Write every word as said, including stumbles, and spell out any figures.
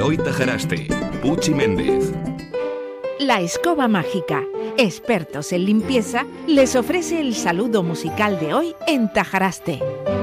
Eloy Tajaraste, Puchi Méndez. La Escoba Mágica, expertos en limpieza, les ofrece el saludo musical de hoy en Tajaraste.